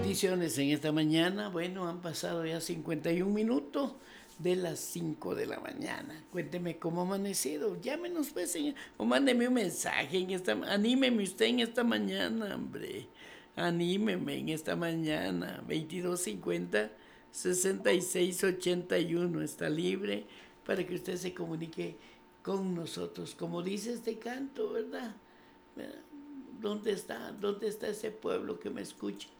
Bendiciones en esta mañana. Bueno, han pasado ya 51 minutos de las 5 de la mañana. Cuénteme cómo ha amanecido. Llámenos pues o mándeme un mensaje anímeme usted en esta mañana, hombre. Anímeme en esta mañana. 2250 6681 está libre para que usted se comunique con nosotros. Como dice este canto, ¿verdad? ¿Dónde está ese pueblo que me escucha?